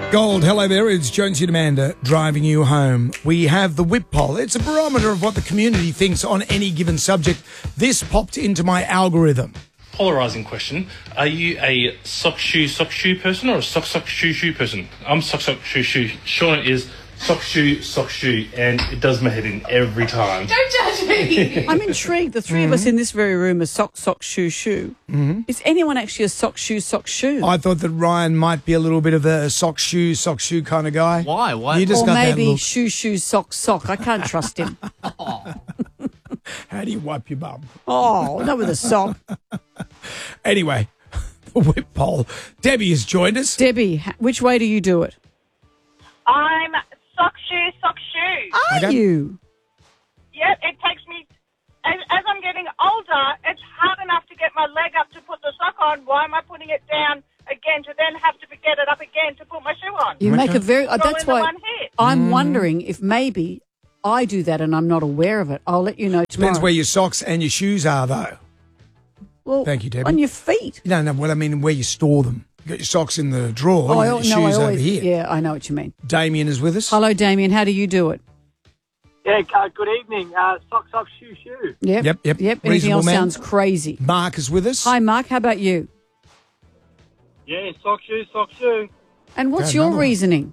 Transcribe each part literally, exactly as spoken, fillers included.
Gold, hello there. It's Jonesy and Amanda driving you home. We have the whip poll. It's a barometer of what the community thinks on any given subject. This popped into my algorithm. Polarising question. Are you a sock shoe sock shoe person or a sock sock shoe shoe person? I'm sock sock shoe shoe. Shauna is sock shoe sock shoe, and it does my head in every time. Don't judge me. I'm intrigued. The three mm-hmm. of us in this very room are sock, sock, shoe, shoe. Mm-hmm. Is anyone actually a sock, shoe, sock, shoe? I thought that Ryan might be a little bit of a sock, shoe, sock, shoe kind of guy. Why? Why? You just or got maybe that look. shoe, shoe, sock, sock. I can't trust him. Oh. How do you wipe your bum? Oh, not with a sock. Anyway, the whip poll. Debbie has joined us. Debbie, which way do you do it? I'm sock shoe, sock shoe. Are Okay. you? Yep, it takes me, as, as I'm getting older, it's hard enough to get my leg up to put the sock on. Why am I putting it down again to then have to get it up again to put my shoe on? You Okay. make a very... Uh, It's all that's in the why one hit. I'm Mm. wondering if maybe I do that and I'm not aware of it. I'll let you know tomorrow. Depends where your socks and your shoes are, though. Well, Thank you, Debbie. on your feet. No, no, well, I mean where you store them. You got your socks in the drawer, Oh, you I, got your no, I shoes over always... here. Yeah, I know what you mean. Damien is with us. Hello, Damien. How do you do it? Yeah, uh, good evening. Uh, sock, sock, shoe, shoe. Yep. Yep, yep. Yep. Anything Reasonable else man. sounds crazy. Mark is with us. Hi, Mark. How about you? Yeah, sock, shoe, sock, shoe. And what's Okay, your another one. reasoning?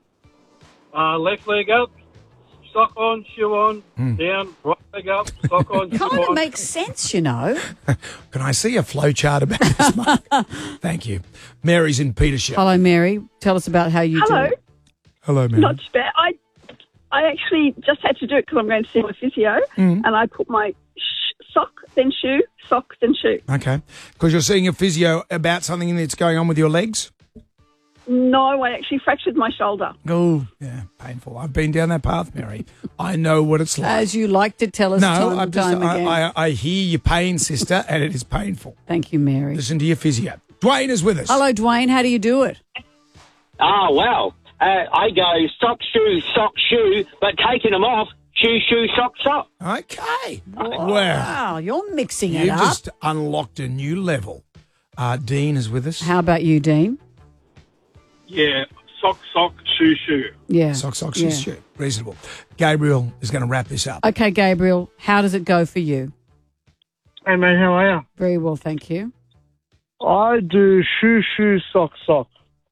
Uh, left leg up, sock on, shoe on, Hmm. down, right leg up, sock on, shoe Kind of on. makes sense, you know. Can I see a flow chart about this, Mark? Thank you. Mary's in Petersham. Hello, Mary. Tell us about how you Hello. do it. Hello, Mary. Not too bad. I, I actually just had to do it because I'm going to see my physio, Mm. and I put my sh- sock, then shoe, sock, then shoe. Okay. Because you're seeing a physio about something that's going on with your legs? No, I actually fractured my shoulder. Oh, yeah, painful. I've been down that path, Mary. I know what it's like. As you like to tell us no, time I'm and just, time again. I, I, I hear your pain, sister, and it is painful. Thank you, Mary. Listen to your physio. Dwayne is with us. Hello, Dwayne. How do you do it? Oh, well, uh, I go sock, shoe, sock, shoe, but taking them off, shoe, shoe, sock, sock. Okay. Wow. Wow, you're mixing it You up. just unlocked a new level. Uh, Dean is with us. How about you, Dean? Yeah, sock, sock, shoe, shoe. Yeah. Sock, sock, yeah. shoes, shoe. Reasonable. Gabriel is going to wrap this up. Okay, Gabriel, how does it go for you? Hey, mate, how are you? Very well, thank you. I do shoe, shoe, sock, sock.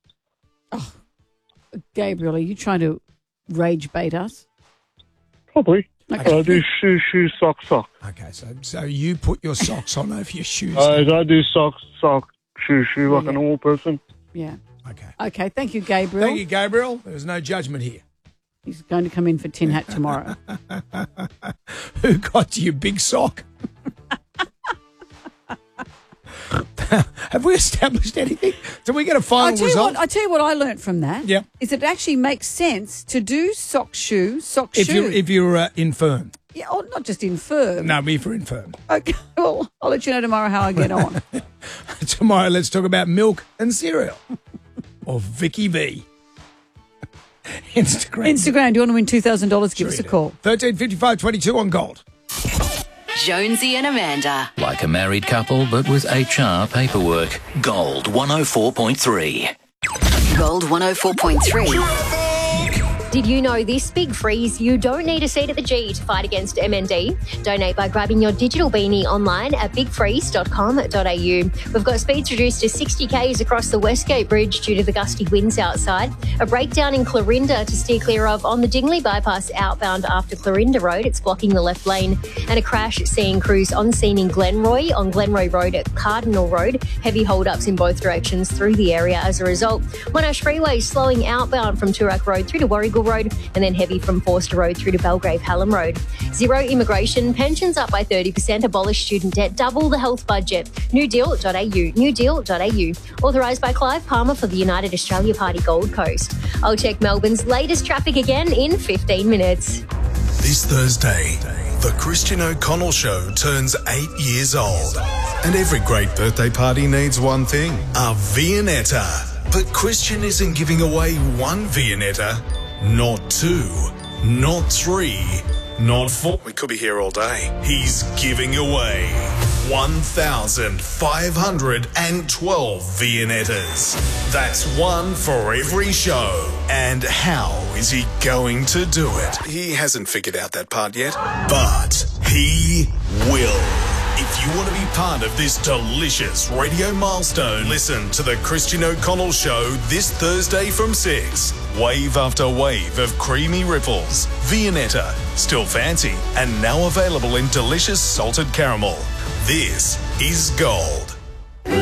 Gabriel, are you trying to rage bait us? Probably. Okay. I do shoe, shoe, sock, sock. Okay, so so you put your socks on over your shoes. Uh, I do sock, sock, shoe, shoe like Yeah. a normal person. Yeah. Okay. Okay, thank you, Gabriel. Thank you, Gabriel. There's no judgment here. He's going to come in for Tin Hat tomorrow. Who got you, big sock? Have we established anything? Did we get a final I'll tell you result? what. I tell you what I learnt from that. Yep. Is it actually makes sense to do sock shoe, sock if shoe. you're if you're uh, infirm, yeah, or not just infirm. no, me for infirm. Okay. Well, I'll let you know tomorrow how I get on. Tomorrow, let's talk about milk and cereal, or Vicky V. Instagram. Instagram. Do you want to win two thousand dollars? Give Sure us you a do. call. Thirteen fifty five twenty two on Gold. Jonesy and Amanda. Like a married couple, but with H R paperwork. Gold one oh four point three. Gold one oh four point three. Did you know this big freeze? You don't need a seat at the G to fight against M N D. Donate by grabbing your digital beanie online at big freeze dot com dot a u. We've got speeds reduced to sixty k's across the Westgate Bridge due to the gusty winds outside. A breakdown in Clarinda to steer clear of on the Dingley bypass outbound after Clarinda Road. It's blocking the left lane. And a crash seeing crews on scene in Glenroy on Glenroy Road at Cardinal Road. Heavy hold-ups in both directions through the area as a result. Monash Freeway slowing outbound from Toorak Road through to Warrigal Road, and then heavy from Forster Road through to Belgrave Hallam Road. Zero immigration, pensions up by thirty percent, abolish student debt, double the health budget. new deal dot a u, new deal dot a u. Authorised by Clive Palmer for the United Australia Party Gold Coast. I'll check Melbourne's latest traffic again in fifteen minutes. This Thursday, the Christian O'Connell Show turns eight years old. And every great birthday party needs one thing, a Viennetta. But Christian isn't giving away one Viennetta, not two, not three, not four. We could be here all day. He's giving away one thousand five hundred twelve Vianettas. That's one for every show. And how is he going to do it? He hasn't figured out that part yet, but he will. If you want to be part of this delicious radio milestone, listen to the Christian O'Connell Show this Thursday from six. Wave after wave of creamy ripples. Vianetta, still fancy, and now available in delicious salted caramel. This is gold.